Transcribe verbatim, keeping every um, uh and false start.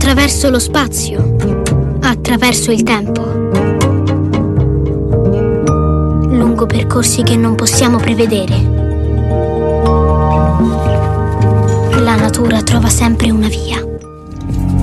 attraverso lo spazio, attraverso il tempo, lungo percorsi che non possiamo prevedere. La natura trova sempre una via.